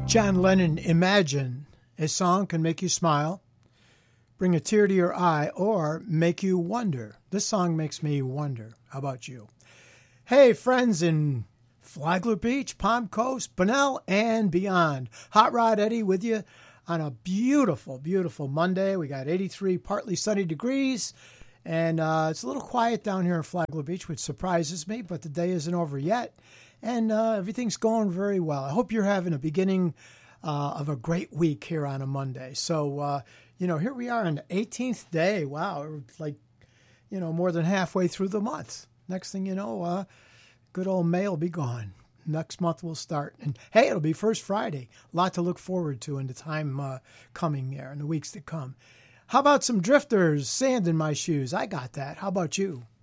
John Lennon, Imagine. A song can make you smile, bring a tear to your eye, or make you wonder. This song makes me wonder. How about you? Hey, friends in Flagler Beach, Palm Coast, Bunnell, and beyond. Hot Rod Eddie with you on a beautiful, beautiful Monday. We got 83 partly sunny degrees, and it's a little quiet down here in Flagler Beach, which surprises me, but the day isn't over yet, and everything's going very well. I hope you're having a beginning of a great week here on a Monday. So, here we are on the 18th day. Wow, we're like, more than halfway through the month. Next thing you know, good old May will be gone. Next month we'll start. And, hey, it'll be First Friday. A lot to look forward to in the time coming there, in the weeks to come. How about some Drifters, Sand in My Shoes? I got that. How about you?